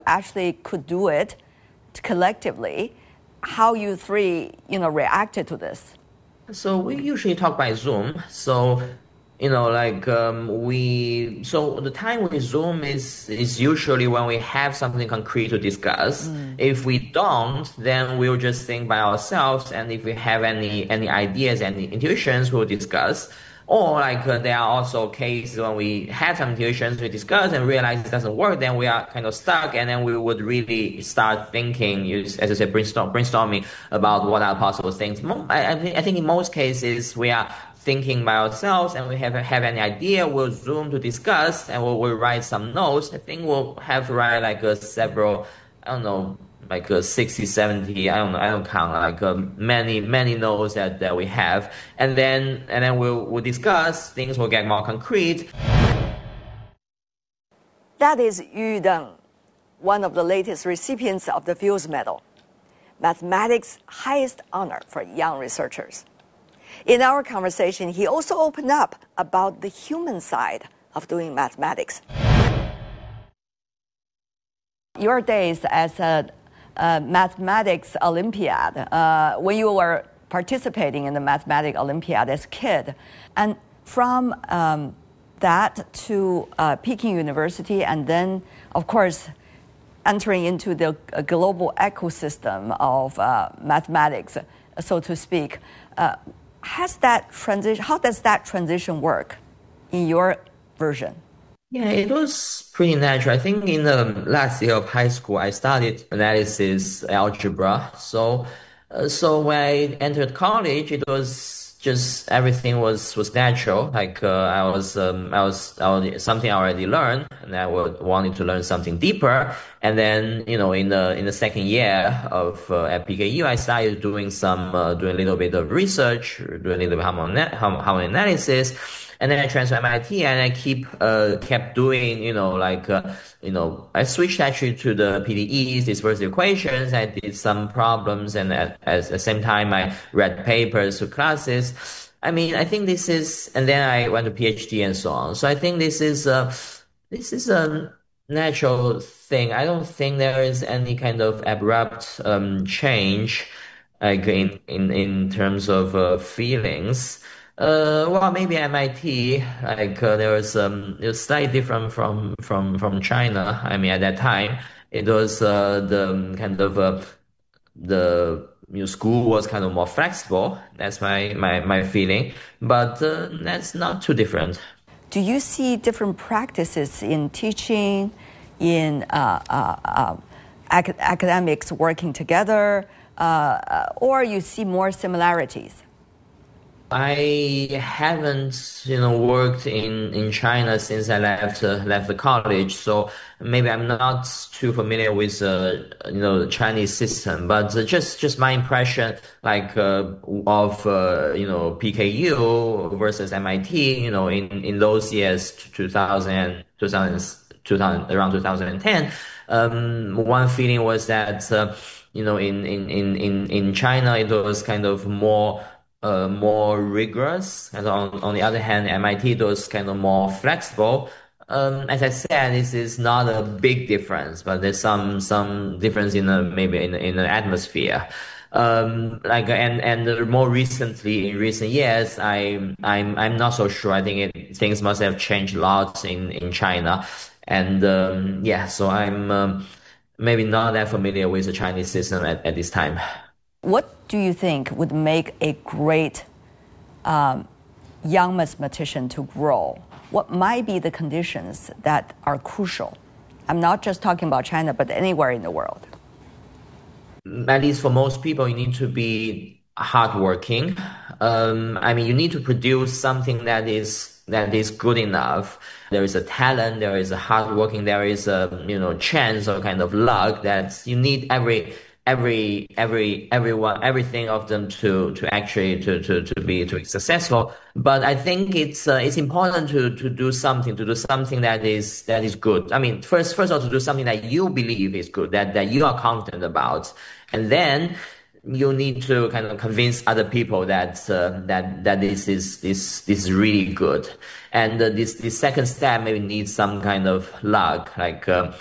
actually could do it collectively, how you three, reacted to this? So we usually talk by Zoom. So, so the time with Zoom is usually when we have something concrete to discuss. If we don't, then we'll just think by ourselves. And if we have any ideas, any intuitions, we'll discuss. Or there are also cases when we have some intuitions we discuss and realize it doesn't work, then we are kind of stuck, and then we would really start thinking, as I said, brainstorming about what are possible things. I think in most cases we are thinking by ourselves, and we have any idea, we'll Zoom to discuss, and we'll write some notes. I think we'll have to write several, I don't know, 60, 70, I don't count, many notes that we have. And then we'll discuss, things will get more concrete. That is Yu Deng, one of the latest recipients of the Fields Medal, mathematics' highest honor for young researchers. In our conversation, he also opened up about the human side of doing mathematics. Your days as a mathematics Olympiad, when you were participating in the mathematics Olympiad as a kid, and from that to Peking University, and then, of course, entering into the global ecosystem of mathematics, so to speak. How does that transition work in your version? Yeah, it was pretty natural. I think in the last year of high school, I studied analysis algebra. So when I entered college, it was just everything was natural. I was something I already learned, and I wanted to learn something deeper. And then in the second year of at PKU, I started doing a little bit of research, doing a little bit of harmonic analysis. And then I transferred to MIT, and I kept doing, I switched actually to the PDEs, dispersive equations. I did some problems, and at the same time, I read papers to classes. I mean, I think this is, and then I went to PhD and so on. So I think this is a natural thing. I don't think there is any kind of abrupt change, in terms of feelings. Well, maybe MIT, there was it was slightly different from China. I mean, at that time, it was the kind of the school was kind of more flexible. That's my feeling, but that's not too different. Do you see different practices in teaching, in academics working together, or you see more similarities? I haven't, worked in China since I left the college, so maybe I'm not too familiar with the Chinese system. But just my impression, of PKU versus MIT, in those years, 2000, around 2010, one feeling was that in China it was kind of more rigorous, and on the other hand, MIT was kind of more flexible. As I said, this is not a big difference, but there's some difference in the atmosphere. And more recently, in recent years, I'm not so sure. I think things must have changed a lot in China, and so I'm maybe not that familiar with the Chinese system at this time. What do you think would make a great young mathematician to grow? What might be the conditions that are crucial? I'm not just talking about China, but anywhere in the world. At least for most people, you need to be hardworking. You need to produce something that is good enough. There is a talent, there is a hardworking, there is a chance or kind of luck that you need everything of them to actually to be successful. But I think it's important to do something that is good. I mean, first of all, to do something that you believe is good, that you are confident about, and then you need to kind of convince other people that this is really good. And this second step maybe needs some kind of luck,